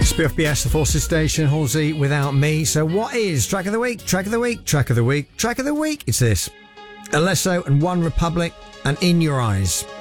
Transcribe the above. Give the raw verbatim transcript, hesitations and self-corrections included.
B F B S, the Forces Station, Halsey Without Me. So what is Track of the Week? Track of the Week, Track of the Week, Track of the Week. It's this. Alesso and One Republic and In Your Eyes.